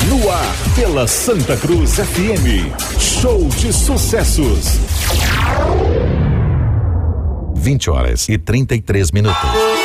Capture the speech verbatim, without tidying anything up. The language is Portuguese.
No ar, pela Santa Cruz F M. Show de sucessos. vinte horas e trinta e três minutos.